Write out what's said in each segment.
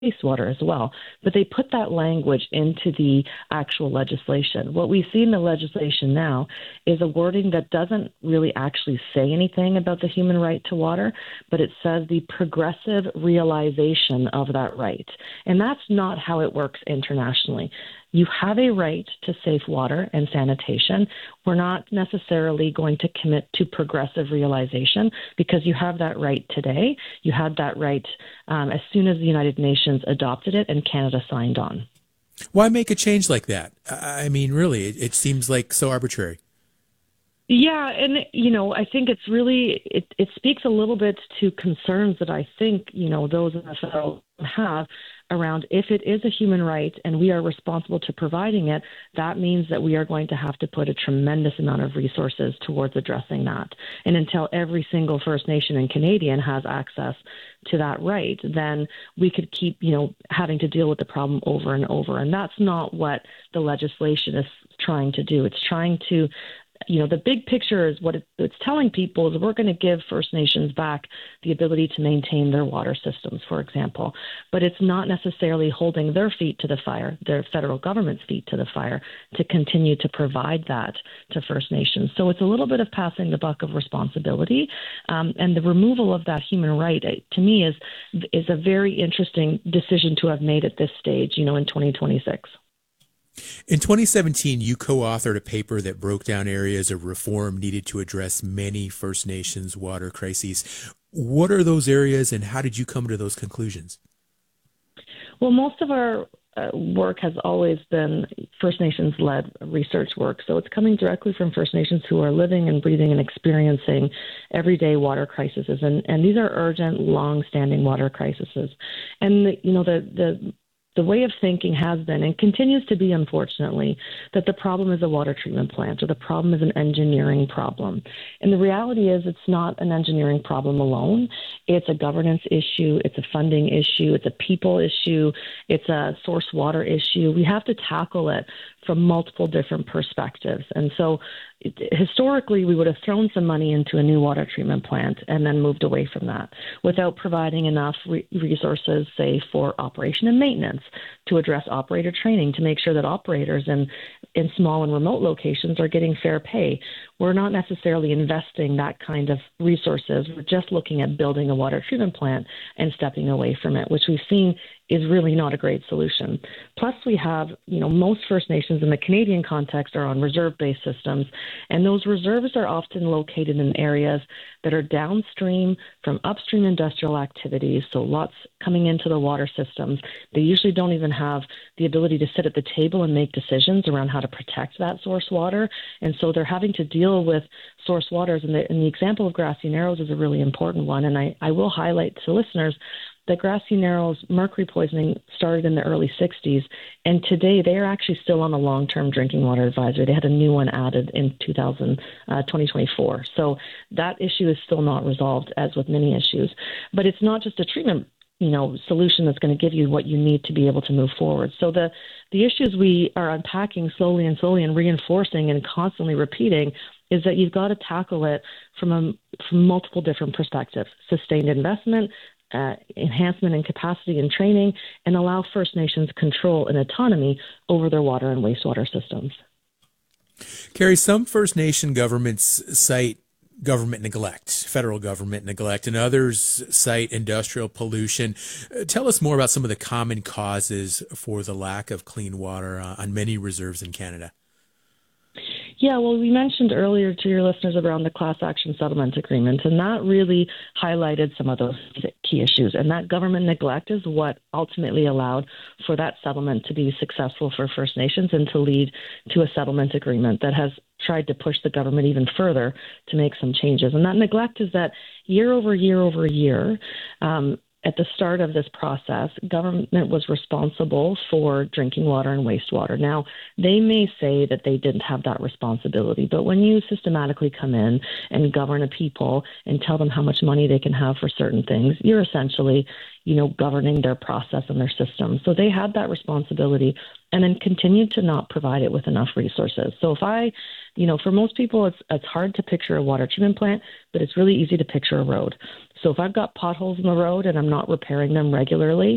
wastewater as well. But they put that language into the actual legislation. What we see in the legislation now is a wording that doesn't really actually say anything about the human right to water, but it says the progressive realization of that right. And that's not how it works internationally. You have a right to safe water and sanitation. We're not necessarily going to commit to progressive realization because you have that right today. You had that right as soon as the United Nations adopted it and Canada signed on. Why make a change like that? I mean, really, it seems like so arbitrary. Yeah, and, I think it's really, it speaks a little bit to concerns that I think, those in the federal have around if it is a human right and we are responsible to providing it, that means that we are going to have to put a tremendous amount of resources towards addressing that. And until every single First Nation and Canadian has access to that right, then we could keep, having to deal with the problem over and over. And that's not what the legislation is trying to do. It's trying to the big picture is what it's telling people is we're going to give First Nations back the ability to maintain their water systems, for example. But it's not necessarily holding their feet to the fire, their federal government's feet to the fire, to continue to provide that to First Nations. So it's a little bit of passing the buck of responsibility. And the removal of that human right, to me, is a very interesting decision to have made at this stage, in 2026. In 2017, you co-authored a paper that broke down areas of reform needed to address many First Nations water crises. What are those areas, and how did you come to those conclusions? Well, most of our work has always been First Nations-led research work. So it's coming directly from First Nations who are living and breathing and experiencing everyday water crises. And these are urgent, long-standing water crises. And, the way of thinking has been and continues to be, unfortunately, that the problem is a water treatment plant or the problem is an engineering problem. And the reality is it's not an engineering problem alone. It's a governance issue. It's a funding issue. It's a people issue. It's a source water issue. We have to tackle it from multiple different perspectives. And so historically, we would have thrown some money into a new water treatment plant and then moved away from that without providing enough resources, say, for operation and maintenance, to address operator training, to make sure that operators in small and remote locations are getting fair pay. We're not necessarily investing that kind of resources. We're just looking at building a water treatment plant and stepping away from it, which we've seen is really not a great solution. Plus, we have, most First Nations in the Canadian context are on reserve-based systems, and those reserves are often located in areas that are downstream from upstream industrial activities, so lots coming into the water systems. They usually don't even have the ability to sit at the table and make decisions around how to protect that source water, and so they're having to deal with source waters. And the example of Grassy Narrows is a really important one, and I will highlight to listeners that Grassy Narrows mercury poisoning started in the early 60s, and today they are actually still on a long-term drinking water advisory. They had a new one added in 2024. So that issue is still not resolved, as with many issues. But it's not just a treatment solution that's going to give you what you need to be able to move forward. So the issues we are unpacking slowly and reinforcing and constantly repeating is that you've got to tackle it from multiple different perspectives: sustained investment, enhancement in capacity and training, and allow First Nations control and autonomy over their water and wastewater systems. Carrie, some First Nation governments cite government neglect, federal government neglect, and others cite industrial pollution. Tell us more about some of the common causes for the lack of clean water on many reserves in Canada. Yeah, well, we mentioned earlier to your listeners around the class action settlement agreement, and that really highlighted some of those key issues. And that government neglect is what ultimately allowed for that settlement to be successful for First Nations and to lead to a settlement agreement that has tried to push the government even further to make some changes. And that neglect is that year over year, at the start of this process, government was responsible for drinking water and wastewater. Now, they may say that they didn't have that responsibility, but when you systematically come in and govern a people and tell them how much money they can have for certain things, you're essentially, governing their process and their system. So they had that responsibility and then continued to not provide it with enough resources. So for most people, it's hard to picture a water treatment plant, but it's really easy to picture a road. So if I've got potholes in the road and I'm not repairing them regularly,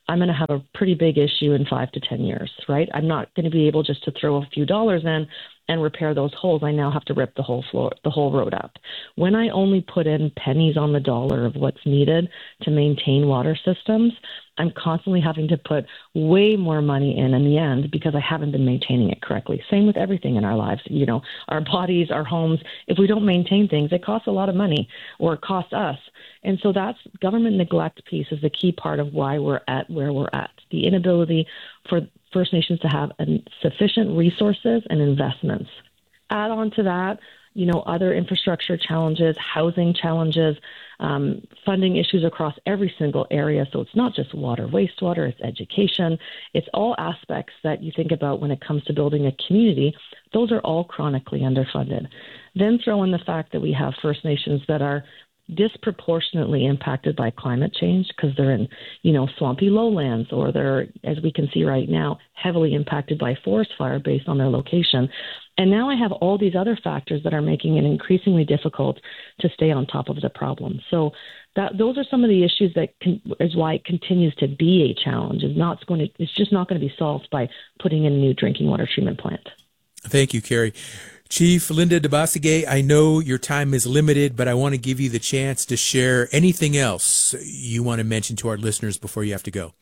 I'm going to have a pretty big issue in 5 to 10 years, right? I'm not going to be able just to throw a few dollars in and repair those holes. I now have to rip the whole road up. When I only put in pennies on the dollar of what's needed to maintain water systems, I'm constantly having to put way more money in the end because I haven't been maintaining it correctly. Same with everything in our lives, our bodies, our homes. If we don't maintain things, it costs a lot of money, or it costs us. And so that's government neglect piece is the key part of why we're at where we're at. The inability for First Nations to have sufficient resources and investments. Add on to that, other infrastructure challenges, housing challenges, funding issues across every single area. So it's not just water, wastewater, it's education. It's all aspects that you think about when it comes to building a community. Those are all chronically underfunded. Then throw in the fact that we have First Nations that are disproportionately impacted by climate change because they're in, swampy lowlands, or they're, as we can see right now, heavily impacted by forest fire based on their location. And now I have all these other factors that are making it increasingly difficult to stay on top of the problem. So those are some of the issues that is why it continues to be a challenge. It's just not going to be solved by putting in a new drinking water treatment plant. Thank you, Carrie. Chief Linda DeBasiguet, I know your time is limited, but I want to give you the chance to share anything else you want to mention to our listeners before you have to go.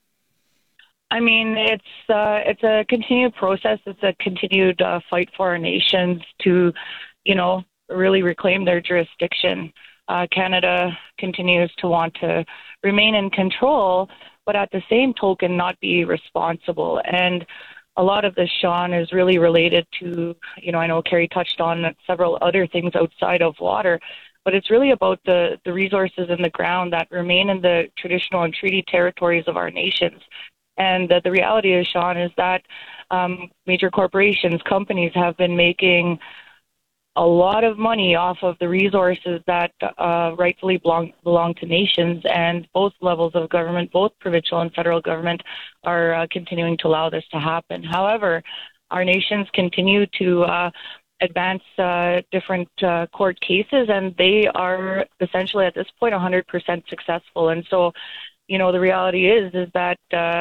I mean, it's a continued process. It's a continued fight for our nations to, really reclaim their jurisdiction. Canada continues to want to remain in control, but at the same token, not be responsible. And a lot of this, Sean, is really related to, I know Carrie touched on several other things outside of water, but it's really about the resources in the ground that remain in the traditional and treaty territories of our nations. And the reality is, Sean, is that major corporations, companies have been making a lot of money off of the resources that rightfully belong to nations, and both levels of government, both provincial and federal government, are continuing to allow this to happen. However, our nations continue to advance different court cases, and they are essentially at this point 100% successful. And so, the reality is that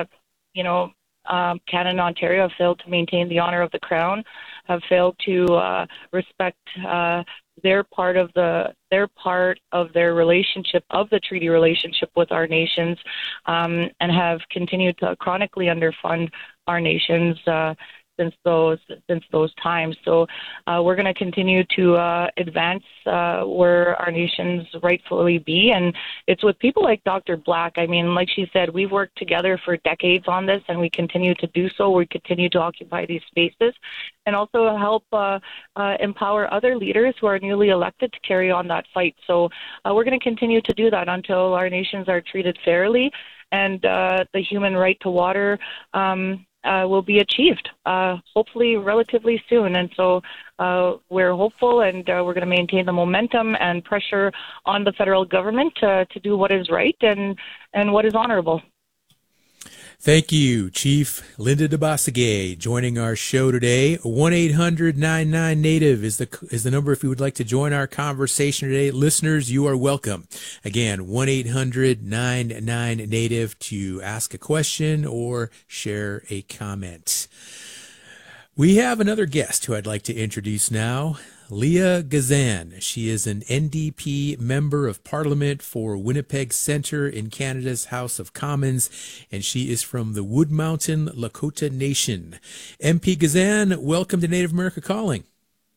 Canada and Ontario have failed to maintain the honor of the Crown, have failed to respect their part of their relationship, of the treaty relationship with our nations, and have continued to chronically underfund our nations since those times. So we're going to continue to advance where our nations rightfully be, and it's with people like Dr. Black. I mean, like she said, we've worked together for decades on this, and we continue to do so. We continue to occupy these spaces, and also help empower other leaders who are newly elected to carry on that fight. So we're going to continue to do that until our nations are treated fairly, and the human right to water will be achieved, hopefully relatively soon. And so we're hopeful, and we're going to maintain the momentum and pressure on the federal government to do what is right and what is honorable. Thank you, Chief Linda DeBasiguet, joining our show today. 1-800-99-NATIVE is the number if you would like to join our conversation today. Listeners, you are welcome. Again, 1-800-99-NATIVE to ask a question or share a comment. We have another guest who I'd like to introduce now. Leah Gazan. She is an NDP Member of Parliament for Winnipeg Centre in Canada's House of Commons, and she is from the Wood Mountain Lakota Nation. MP Gazan, welcome to Native America Calling.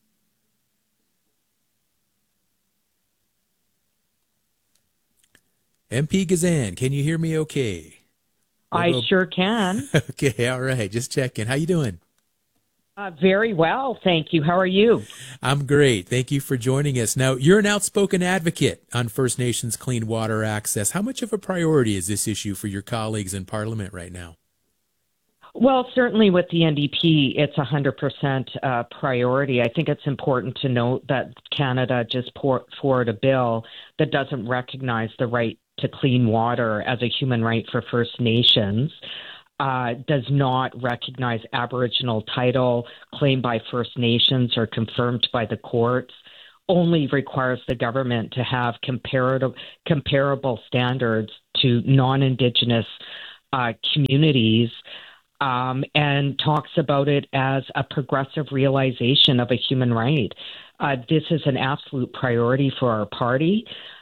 MP Gazan, can you hear me okay? I sure can. Okay, all right, just checking. How you doing? Very well, thank you. How are you? I'm great. Thank you for joining us. Now, you're an outspoken advocate on First Nations clean water access. How much of a priority is this issue for your colleagues in Parliament right now? Well, certainly with the NDP, it's 100% priority. I think it's important to note that Canada just put forward a bill that doesn't recognize the right to clean water as a human right for First Nations. Does not recognize Aboriginal title claimed by First Nations or confirmed by the courts, only requires the government to have comparable standards to non-Indigenous communities, and talks about it as a progressive realization of a human right. This is an absolute priority for our party.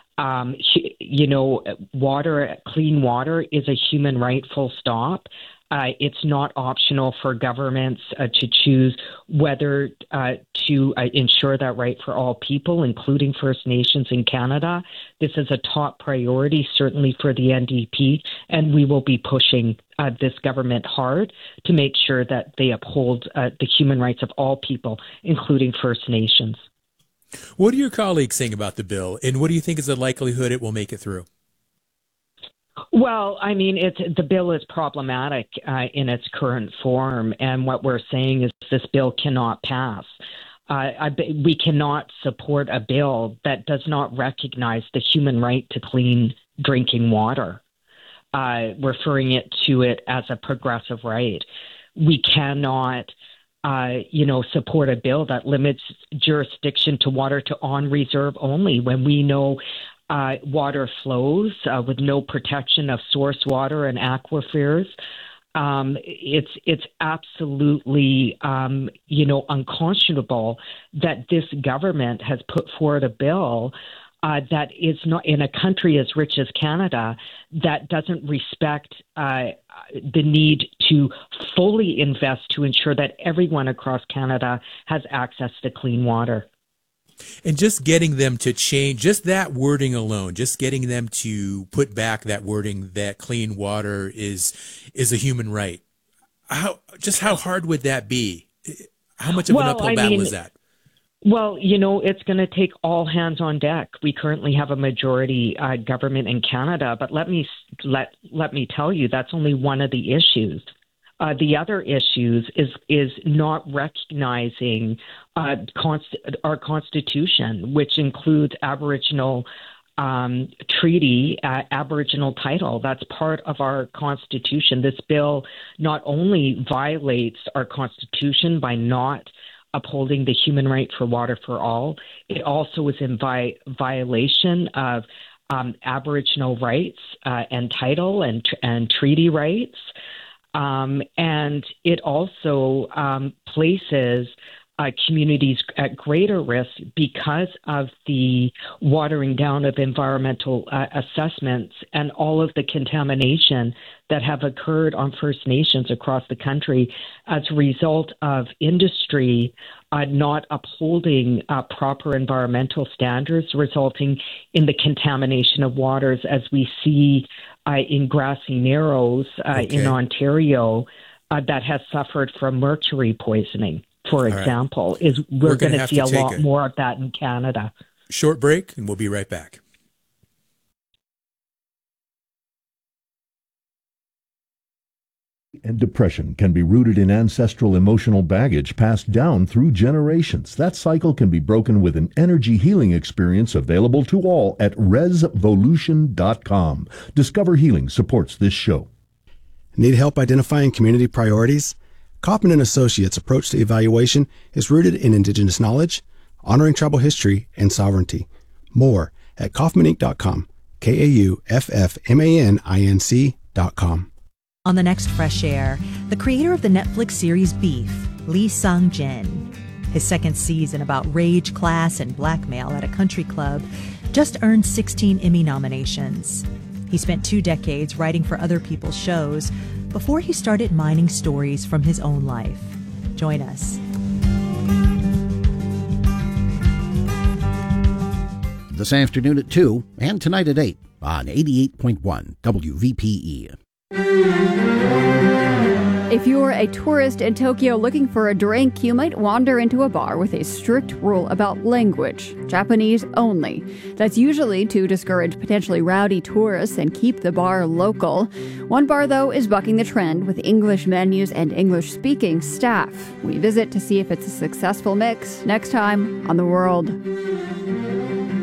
Clean water is a human right, full stop. It's not optional for governments to choose whether to ensure that right for all people, including First Nations in Canada. This is a top priority, certainly for the NDP, and we will be pushing this government hard to make sure that they uphold the human rights of all people, including First Nations. What are your colleagues saying about the bill, and what do you think is the likelihood it will make it through? Well, I mean, the bill is problematic in its current form, and what we're saying is this bill cannot pass. We cannot support a bill that does not recognize the human right to clean drinking water, referring to it as a progressive right. We cannot support a bill that limits jurisdiction to water to on reserve only when we know water flows with no protection of source water and aquifers. It's absolutely, unconscionable that this government has put forward a bill that is not in a country as rich as Canada that doesn't respect the need to fully invest to ensure that everyone across Canada has access to clean water. And just getting them to change, just that wording alone, just getting them to put back that wording that clean water is a human right. How hard would that be? How much of an uphill battle is that? Well, it's going to take all hands on deck. We currently have a majority government in Canada, but let me tell you, that's only one of the issues. The other issues is not recognizing our Constitution, which includes Aboriginal treaty, Aboriginal title. That's part of our Constitution. This bill not only violates our Constitution by not upholding the human right for water for all, it also is in violation of Aboriginal rights and title and treaty rights. And it also places communities at greater risk because of the watering down of environmental assessments and all of the contamination that have occurred on First Nations across the country as a result of industry not upholding proper environmental standards, resulting in the contamination of waters as we see in Grassy Narrows in Ontario that has suffered from mercury poisoning, for example. We're going to see a lot more of that in Canada. Short break, and we'll be right back. And depression can be rooted in ancestral emotional baggage passed down through generations. That cycle can be broken with an energy healing experience available to all at resvolution.com. Discover Healing supports this show. Need help identifying community priorities? Kaufman & Associates' approach to evaluation is rooted in Indigenous knowledge, honoring tribal history, and sovereignty. More at kaufmaninc.com, KAUFFMANINC.com. On the next Fresh Air, the creator of the Netflix series Beef, Lee Sung-jin. His second season about rage, class, and blackmail at a country club just earned 16 Emmy nominations. He spent 2 decades writing for other people's shows before he started mining stories from his own life. Join us. This afternoon at 2 and tonight at 8 on 88.1 WVPE. If you're a tourist in Tokyo looking for a drink, you might wander into a bar with a strict rule about language, Japanese only. That's usually to discourage potentially rowdy tourists and keep the bar local. One bar, though, is bucking the trend with English menus and English-speaking staff. We visit to see if it's a successful mix next time on The World.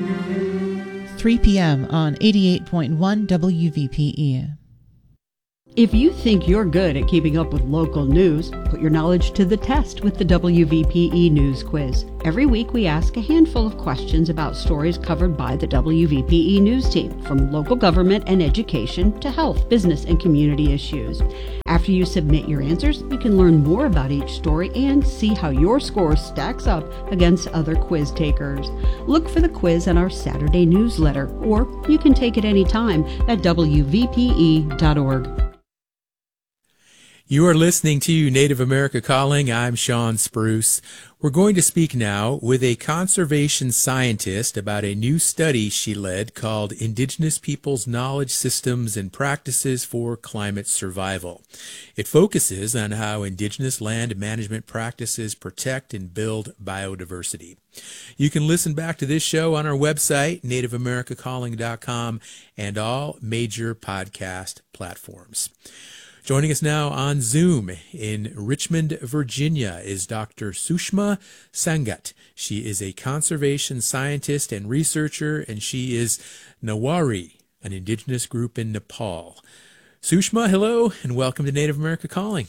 3 p.m. on 88.1 WVPE. If you think you're good at keeping up with local news, put your knowledge to the test with the WVPE News Quiz. Every week we ask a handful of questions about stories covered by the WVPE News team, from local government and education to health, business, and community issues. After you submit your answers, you can learn more about each story and see how your score stacks up against other quiz takers. Look for the quiz in our Saturday newsletter, or you can take it anytime at WVPE.org. You are listening to Native America Calling. I'm Sean Spruce. We're going to speak now with a conservation scientist about a new study she led called Indigenous Peoples' Knowledge Systems and Practices for Climate Survival. It focuses on how indigenous land management practices protect and build biodiversity. You can listen back to this show on our website, nativeamericacalling.com, and all major podcast platforms. Joining us now on Zoom in Richmond, Virginia, is Dr. Sushma Sangat. She is a conservation scientist and researcher, and she is Nawari, an indigenous group in Nepal. Sushma, hello, and welcome to Native America Calling.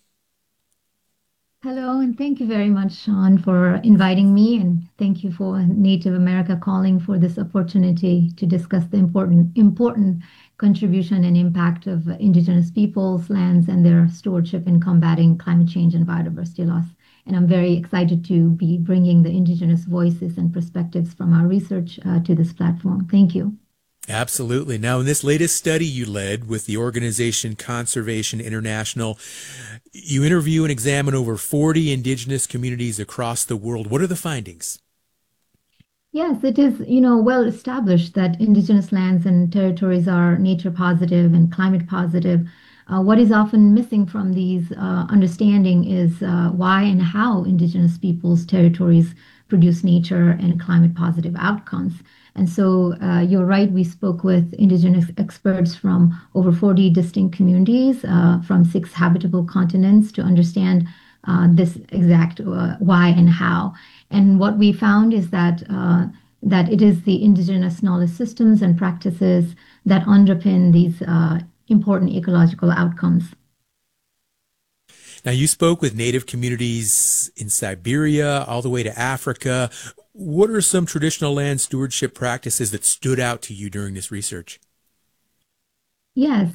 Hello, and thank you very much, Sean, for inviting me, and thank you for Native America Calling for this opportunity to discuss the important contribution and impact of indigenous peoples, lands, and their stewardship in combating climate change and biodiversity loss. And I'm very excited to be bringing the indigenous voices and perspectives from our research to this platform. Thank you. Absolutely. Now, in this latest study you led with the organization Conservation International, you interview and examine over 40 indigenous communities across the world. What are the findings? Yes, it is, well established that indigenous lands and territories are nature positive and climate positive. What is often missing from these understanding is why and how indigenous peoples' territories produce nature and climate positive outcomes. And so you're right, we spoke with indigenous experts from over 40 distinct communities from 6 habitable continents to understand this exact why and how. And what we found is that it is the indigenous knowledge systems and practices that underpin these important ecological outcomes. Now, you spoke with Native communities in Siberia all the way to Africa. What are some traditional land stewardship practices that stood out to you during this research? Yes,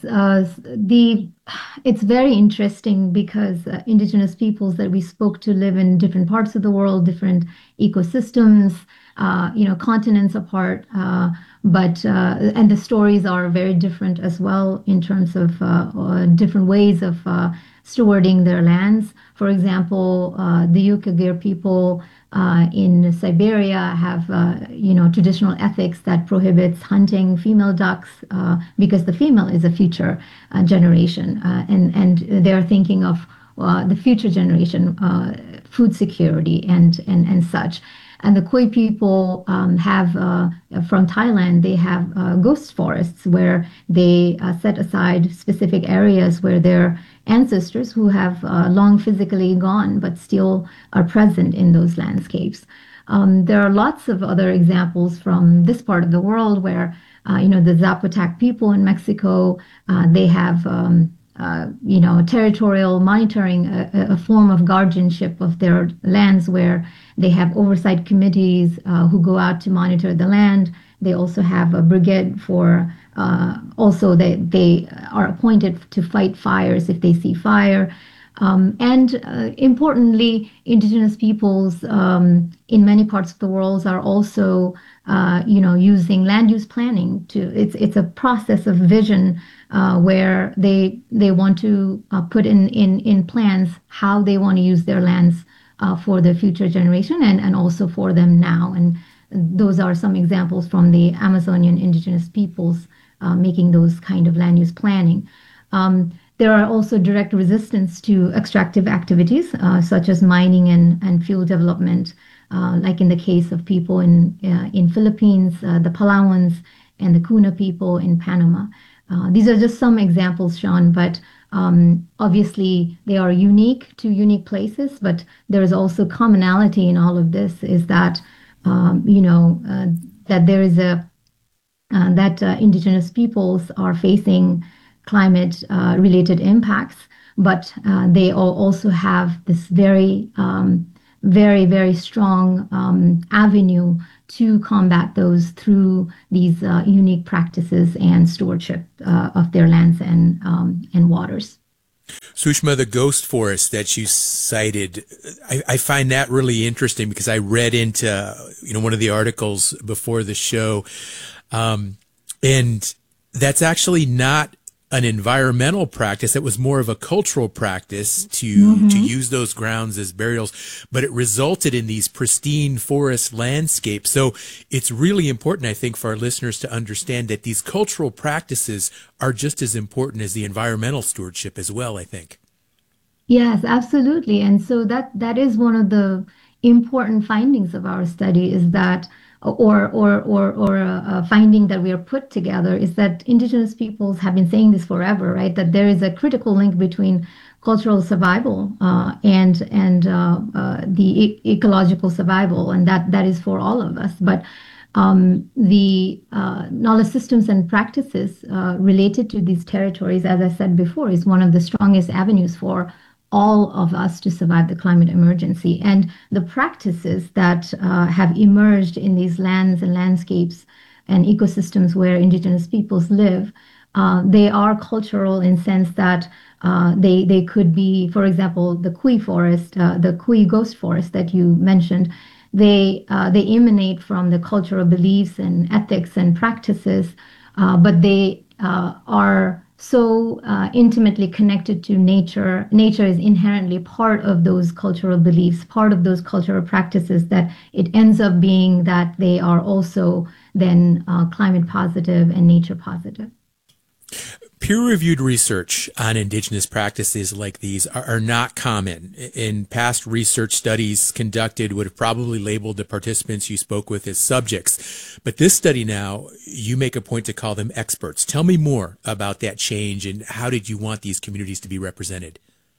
it's very interesting because indigenous peoples that we spoke to live in different parts of the world, different ecosystems, continents apart, but and the stories are very different as well in terms of different ways of stewarding their lands. For example, the Yukagir people in Siberia have, traditional ethics that prohibits hunting female ducks because the female is a future generation, and they're thinking of the future generation, food security and such. And the Khoi people have, from Thailand, they have ghost forests where they set aside specific areas where their ancestors who have long physically gone but still are present in those landscapes. There are lots of other examples from this part of the world where, the Zapotec people in Mexico, they have territorial monitoring, a form of guardianship of their lands where they have oversight committees who go out to monitor the land. They also have a brigade for, they are appointed to fight fires if they see fire. Importantly, indigenous peoples in many parts of the world are also, using land use planning it's a process of vision where they want to put in plans how they want to use their lands for the future generation and also for them now. And those are some examples from the Amazonian indigenous peoples making those kind of land use planning. There are also direct resistance to extractive activities, such as mining and fuel development, like in the case of people in Philippines, the Palawans and the Kuna people in Panama. These are just some examples, Sean, but obviously they are unique to unique places, but there is also commonality in all of this is that, that there is that indigenous peoples are facing climate related impacts, but they also have this very, very strong avenue to combat those through these unique practices and stewardship of their lands and waters. Sushma, the ghost forest that you cited, I find that really interesting because I read into one of the articles before the show, and that's actually not an environmental practice. It was more of a cultural practice to use those grounds as burials, but it resulted in these pristine forest landscapes. So it's really important, I think, for our listeners to understand that these cultural practices are just as important as the environmental stewardship as well, I think. Yes, absolutely. And so that is one of the important findings of our study, is that or a finding that we are put together, is that Indigenous peoples have been saying this forever, right? That there is a critical link between cultural survival and the ecological survival, and that is for all of us. But the knowledge systems and practices related to these territories, as I said before, is one of the strongest avenues for all of us to survive the climate emergency. And the practices that have emerged in these lands and landscapes and ecosystems where Indigenous peoples live, they are cultural in sense that they could be, for example, the Kui forest, the Kui ghost forest that you mentioned. They emanate from the cultural beliefs and ethics and practices, but they are so intimately connected to nature. Nature is inherently part of those cultural beliefs, part of those cultural practices, that it ends up being that they are also then climate positive and nature positive. Peer-reviewed research on Indigenous practices like these are not common. In past research studies conducted would have probably labeled the participants you spoke with as subjects. But this study now, you make a point to call them experts. Tell me more about that change, and how did you want these communities to be represented?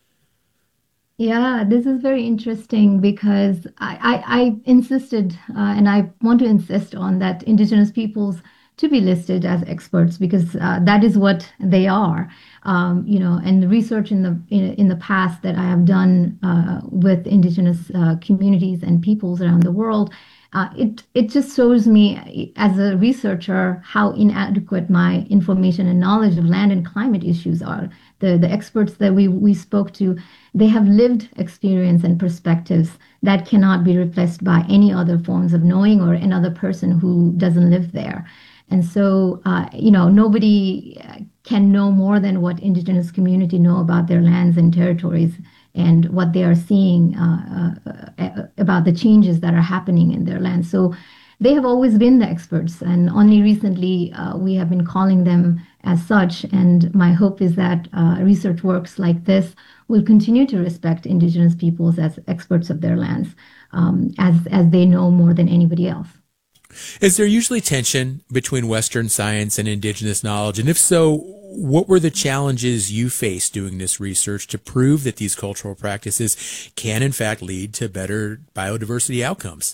Yeah, this is very interesting because I insisted, and I want to insist on that Indigenous peoples to be listed as experts, because that is what they are. And the research in the past that I have done with Indigenous communities and peoples around the world, it just shows me as a researcher how inadequate my information and knowledge of land and climate issues are. The experts that we spoke to, they have lived experience and perspectives that cannot be replaced by any other forms of knowing or another person who doesn't live there. And so, nobody can know more than what Indigenous community know about their lands and territories and what they are seeing about the changes that are happening in their lands. So they have always been the experts, and only recently we have been calling them as such. And my hope is that research works like this will continue to respect Indigenous peoples as experts of their lands, as they know more than anybody else. Is there usually tension between Western science and Indigenous knowledge? And if so, what were the challenges you faced doing this research to prove that these cultural practices can, in fact, lead to better biodiversity outcomes?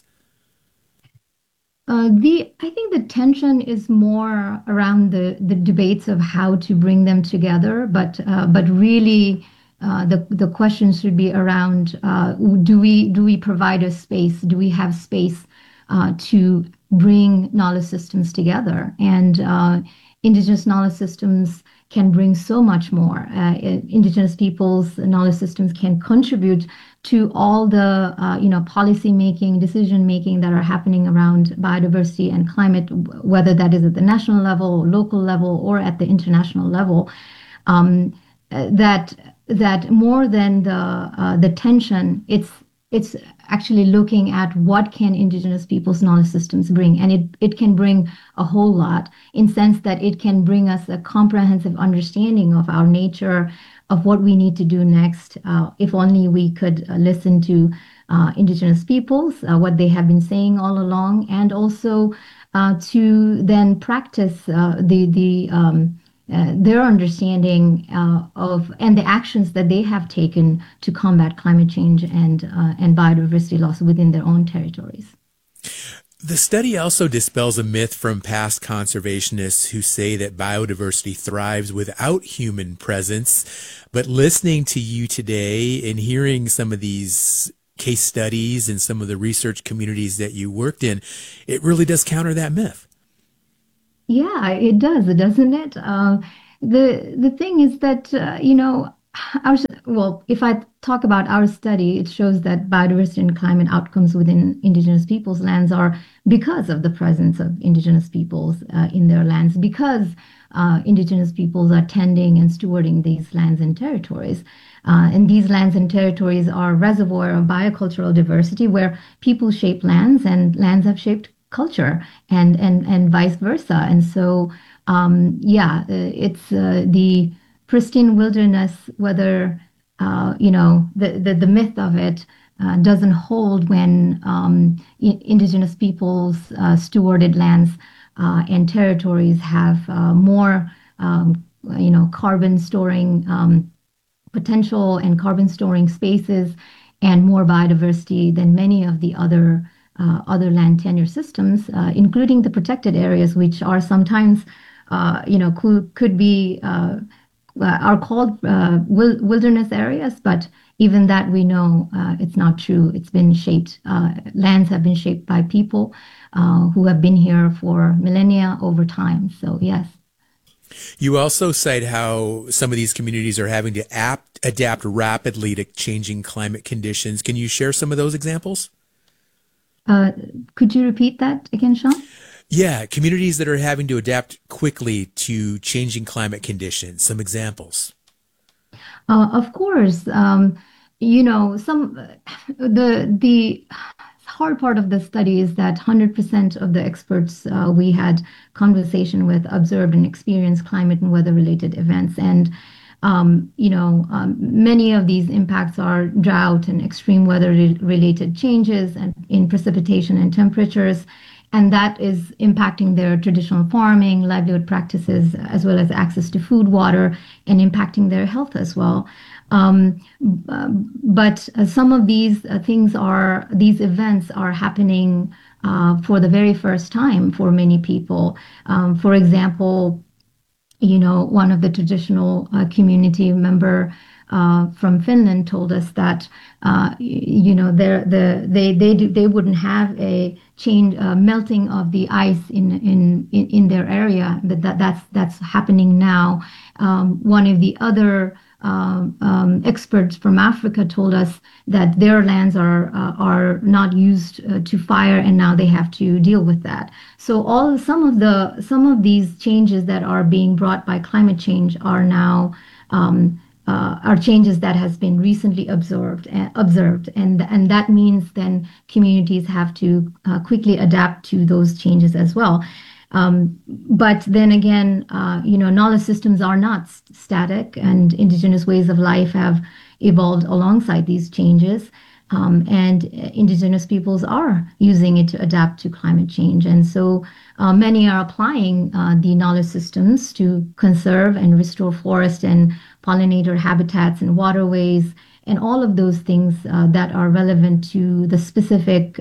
I think the tension is more around the debates of how to bring them together, but really the question should be around do we provide a space? Do we have space to bring knowledge systems together? And Indigenous knowledge systems can bring so much more. Indigenous peoples' knowledge systems can contribute to all the policy making, decision making that are happening around biodiversity and climate, whether that is at the national level, local level, or at the international level. That more than the tension, it's actually looking at what can Indigenous peoples' knowledge systems bring. And it can bring a whole lot, in sense that it can bring us a comprehensive understanding of our nature, of what we need to do next. If only we could listen to Indigenous peoples, what they have been saying all along, and also to then practice their understanding of and the actions that they have taken to combat climate change and biodiversity loss within their own territories. The study also dispels a myth from past conservationists who say that biodiversity thrives without human presence. But listening to you today and hearing some of these case studies and some of the research communities that you worked in, it really does counter that myth. Yeah, it does, doesn't it? The thing is that, if I talk about our study, it shows that biodiversity and climate outcomes within Indigenous peoples' lands are because of the presence of Indigenous peoples in their lands, because Indigenous peoples are tending and stewarding these lands and territories. And these lands and territories are a reservoir of biocultural diversity where people shape lands and lands have shaped culture and vice versa. And so, it's the pristine wilderness, whether, the myth of it doesn't hold when Indigenous peoples' stewarded lands and territories have more, carbon storing potential and carbon storing spaces and more biodiversity than many of the other land tenure systems, including the protected areas, which are sometimes, could be are called wilderness areas, but even that we know it's not true. It's been shaped. Lands have been shaped by people who have been here for millennia over time. So yes. You also cite how some of these communities are having to adapt rapidly to changing climate conditions. Can you share some of those examples? Could you repeat that again, Sean? Yeah, communities that are having to adapt quickly to changing climate conditions. Some examples. Of course, the hard part of the study is that 100% of the experts we had conversation with observed and experienced climate and weather-related events, and many of these impacts are drought and extreme weather-related changes and in precipitation and temperatures. And that is impacting their traditional farming, livelihood practices, as well as access to food, water, and impacting their health as well. But some of these these events are happening for the very first time for many people. For example, one of the traditional community member from Finland told us that they wouldn't have a melting of the ice in their area. That's happening now. One of the other experts from Africa told us that their lands are not used to fire, and now they have to deal with that. So some of these changes that are being brought by climate change are now are changes that has been recently observed, and that means then communities have to quickly adapt to those changes as well. But then again, knowledge systems are not static, and Indigenous ways of life have evolved alongside these changes. And Indigenous peoples are using it to adapt to climate change. And so many are applying the knowledge systems to conserve and restore forest and pollinator habitats and waterways, and all of those things that are relevant to the specific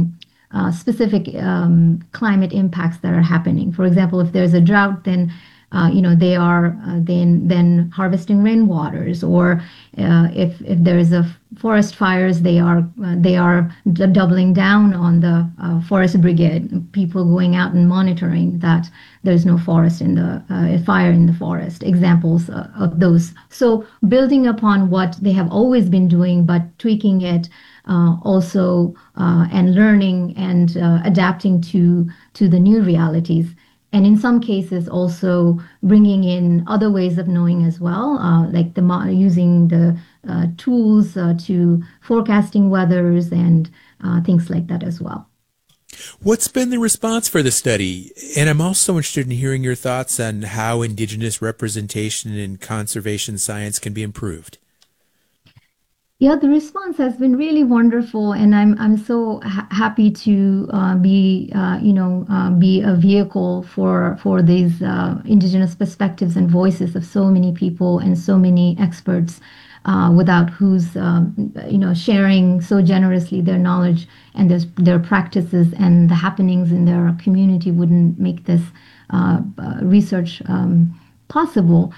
climate impacts that are happening. For example, if there's a drought, then they are then harvesting rainwaters, or if there is a forest fires, they are doubling down on the forest brigade, people going out and monitoring that there's no forest in the fire in the forest. Examples of those. So building upon what they have always been doing, but tweaking it also and learning and adapting to the new realities. And in some cases, also bringing in other ways of knowing as well, like using the tools to forecasting weathers and things like that as well. What's been the response for the study? And I'm also interested in hearing your thoughts on how Indigenous representation in conservation science can be improved. Yeah, the response has been really wonderful, and I'm so happy to be be a vehicle for these indigenous perspectives and voices of so many people and so many experts, without whose sharing so generously their knowledge and their practices and the happenings in their community wouldn't make this research possible.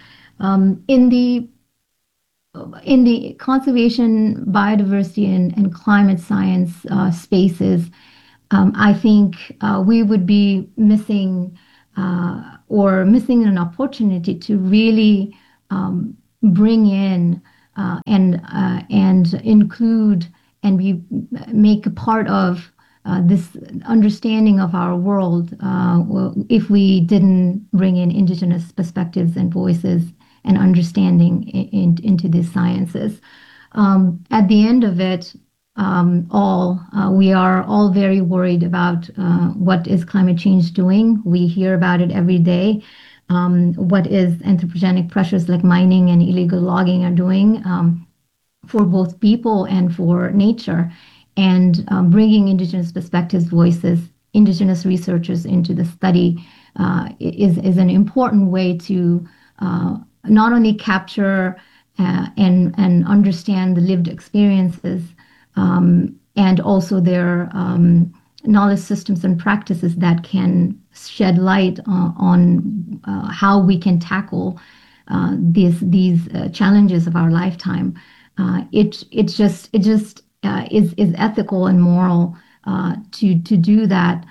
In the conservation, biodiversity, and climate science spaces, I think we would be missing an opportunity to really bring in and include and make a part of this understanding of our world if we didn't bring in indigenous perspectives and voices and understanding into these sciences. At the end of it, we are all very worried about what is climate change doing. We hear about it every day. What is anthropogenic pressures like mining and illegal logging are doing for both people and for nature. And bringing indigenous perspectives, voices, indigenous researchers into the study is an important way to not only capture and understand the lived experiences and also their knowledge systems and practices that can shed light on how we can tackle these challenges of our lifetime. It just is ethical and moral to do that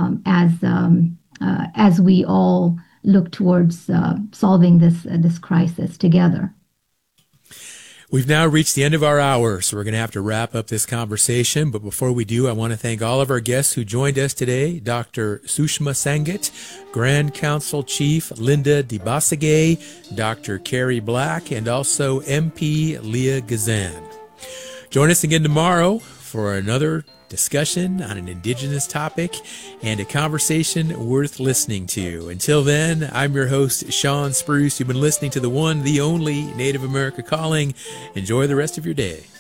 as we all look towards solving this crisis together. We've now reached the end of our hour, so we're going to have to wrap up this conversation. But before we do, I want to thank all of our guests who joined us today. Dr. Sushma Sangat, Grand Council Chief Linda DeBasagay, Dr. Carrie Black, and also MP Leah Gazan. Join us again tomorrow for another discussion on an Indigenous topic and a conversation worth listening to. Until then, I'm your host, Sean Spruce. You've been listening to the one, the only Native America Calling. Enjoy the rest of your day.